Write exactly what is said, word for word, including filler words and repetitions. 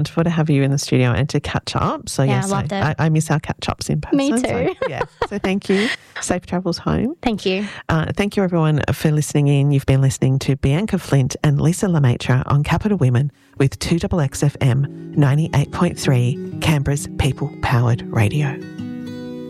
wonderful to have you in the studio and to catch up. So Yeah, yes, I loved it. I, I miss our catch ups in person. Me too. So, yeah. So thank you. Safe travels home. Thank you. Uh, thank you everyone for listening in. You've been listening to Bianca Flint and Lisa Lemaitre on Capital Women with two X X F M ninety-eight point three, Canberra's people powered radio.